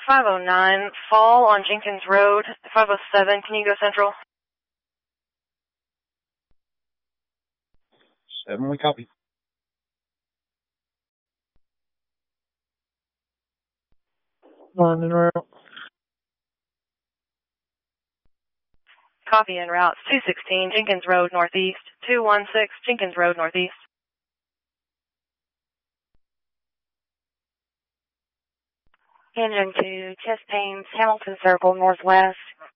509, fall on Jenkins Road. 507, can you go central? 7, we copy. London route. Copy en route. 216, Jenkins Road Northeast. 216, Jenkins Road Northeast. Engine 2, chest pains, Hamilton Circle Northwest.